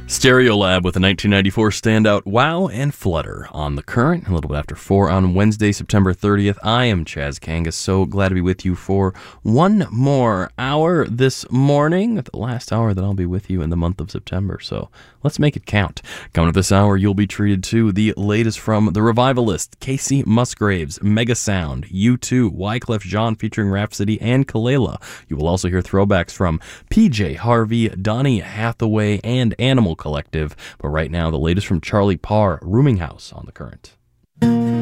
Stereolab with a 1994 standout Wow and Flutter on The Current, a little bit after 4 on Wednesday, September 30th. I am Chaz Kangas, so glad to be with you for one more hour this morning, the last hour that I'll be with you in the month of September, so let's make it count. Coming up this hour, you'll be treated to the latest from The Revivalist, Casey Musgraves, Mega Sound, U2, Wyclef Jean featuring Rhapsody, and Kalela. You will also hear throwbacks from PJ Harvey, Donny Hathaway, and Animal Collective. But right now, the latest from Charlie Parr, Rooming House on The Current.